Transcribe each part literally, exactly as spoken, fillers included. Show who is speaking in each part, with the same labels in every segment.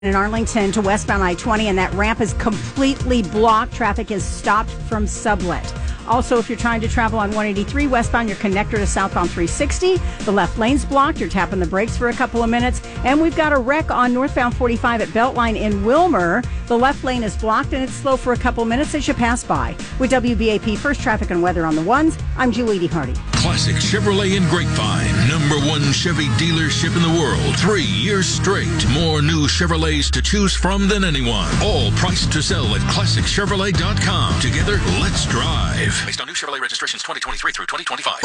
Speaker 1: In Arlington to westbound I twenty, and that ramp is completely blocked. Traffic is stopped from Sublet. Also, if you're trying to travel on one eighty-three westbound, your connector to southbound three sixty, the left lane's blocked. You're tapping the brakes for a couple of minutes. And we've got a wreck on northbound forty-five at Beltline in Wilmer. The left lane is blocked, and it's slow for a couple of minutes as you pass by. With W B A P First Traffic and Weather on the ones, I'm Julie Hardy.
Speaker 2: Classic Chevrolet in Grapevine. Number one Chevy dealership in the world. Three years straight. More new Chevrolets to choose from than anyone. All priced to sell at classic chevrolet dot com. Together, let's drive. Based on new Chevrolet registrations twenty twenty-three through twenty twenty-five.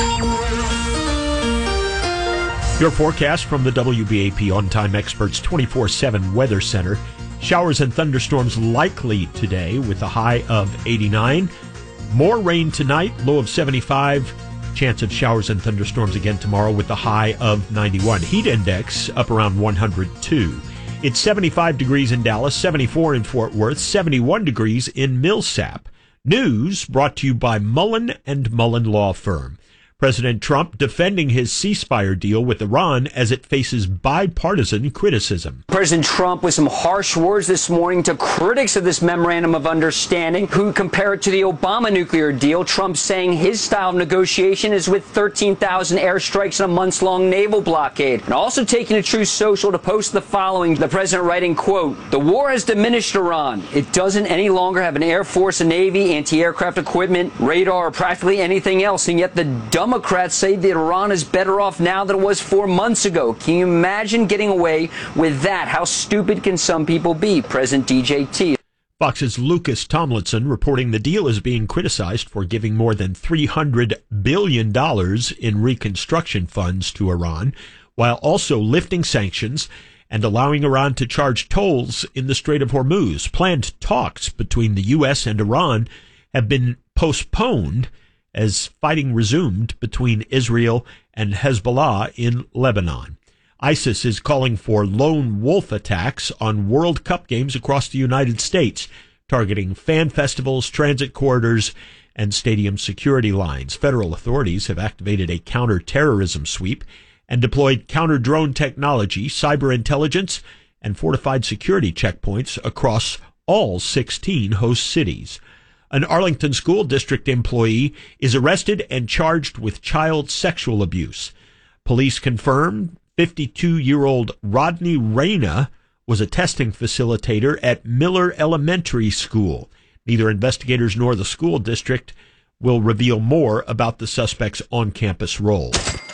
Speaker 3: Your forecast from the W B A P On Time Experts twenty-four seven Weather Center. Showers and thunderstorms likely today with a high of eighty-nine. More rain tonight, low of seventy-five. Chance of showers and thunderstorms again tomorrow with a high of ninety-one. Heat index up around one hundred two. It's seventy-five degrees in Dallas, seventy-four in Fort Worth, seventy-one degrees in Millsap. News brought to you by Mullen and Mullen Law Firm. President Trump defending his ceasefire deal with Iran as it faces bipartisan criticism.
Speaker 4: President Trump with some harsh words this morning to critics of this memorandum of understanding who compare it to the Obama nuclear deal. Trump saying his style of negotiation is with thirteen thousand airstrikes and a months-long naval blockade. And also taking to Truth Social to post the following. The president writing, quote, "The war has diminished Iran. It doesn't any longer have an air force, a navy, anti-aircraft equipment, radar, or practically anything else. And yet the Democrats say that Iran is better off now than it was four months ago. Can you imagine getting away with that? How stupid can some people be?" President D J T.
Speaker 3: Fox's Lucas Tomlinson reporting the deal is being criticized for giving more than three hundred billion dollars in reconstruction funds to Iran, while also lifting sanctions and allowing Iran to charge tolls in the Strait of Hormuz. Planned talks between the U S and Iran have been postponed as fighting resumed between Israel and Hezbollah in Lebanon. ISIS is calling for lone wolf attacks on World Cup games across the United States, targeting fan festivals, transit corridors, and stadium security lines. Federal authorities have activated a counter-terrorism sweep and deployed counter-drone technology, cyber intelligence, and fortified security checkpoints across all sixteen host cities. An Arlington School District employee is arrested and charged with child sexual abuse. Police confirmed fifty-two-year-old Rodney Reyna was a testing facilitator at Miller Elementary School. Neither investigators nor the school district will reveal more about the suspect's on-campus role.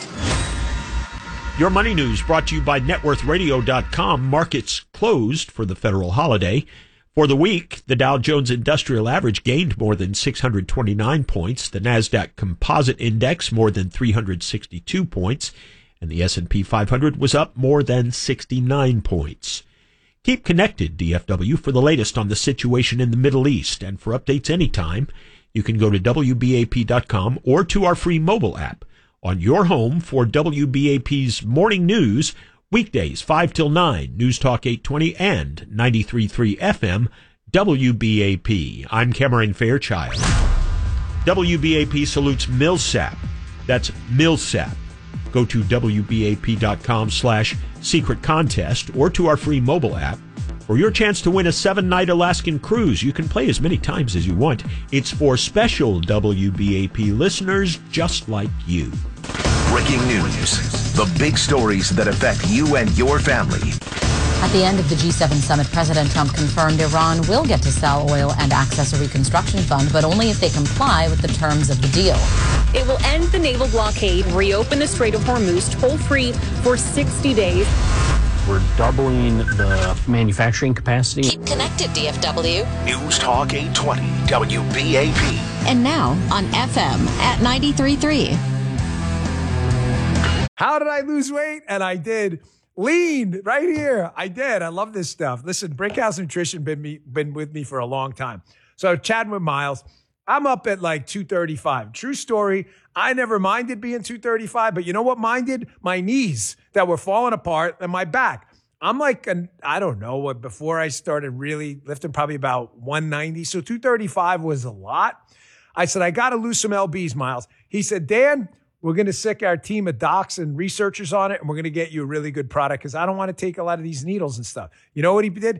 Speaker 3: Your Money News brought to you by net worth radio dot com. Markets closed for the federal holiday. For the week, the Dow Jones Industrial Average gained more than six hundred twenty-nine points, the NASDAQ Composite Index more than three hundred sixty-two points, and the S and P five hundred was up more than sixty-nine points. Keep connected, D F W, for the latest on the situation in the Middle East, and for updates anytime, you can go to W B A P dot com or to our free mobile app. On your home for W B A P's Morning News, weekdays five till nine, News Talk eight twenty and ninety-three point three F M, W B A P. I'm Cameron Fairchild. W B A P salutes Millsap. That's Millsap. Go to W B A P dot com slash secret contest or to our free mobile app for your chance to win a seven-night Alaskan cruise. You can play as many times as you want. It's for special W B A P listeners just like you.
Speaker 5: Breaking news. The big stories that affect you and your family.
Speaker 6: At the end of the G seven summit, President Trump confirmed Iran will get to sell oil and access a reconstruction fund, but only if they comply with the terms of the deal.
Speaker 7: It will end the naval blockade, reopen the Strait of Hormuz toll-free for sixty days.
Speaker 8: We're doubling the manufacturing capacity.
Speaker 6: Keep connected, D F W.
Speaker 5: News Talk eight twenty, W B A P.
Speaker 6: And now on F M at ninety-three point three.
Speaker 9: How did I lose weight? And I did. Lean right here. I did. I love this stuff. Listen, Brickhouse Nutrition been me been with me for a long time. So chatting with Miles, I'm up at like two thirty-five. True story. I never minded being two thirty-five, but you know what minded? My knees that were falling apart and my back. I'm like, an, I don't know what, before I started really lifting, probably about one ninety. So two thirty-five was a lot. I said, I got to lose some L Bs, Miles. He said, Dan, We're going to sick our team of docs and researchers on it, and we're going to get you a really good product because I don't want to take a lot of these needles and stuff. You know what he did?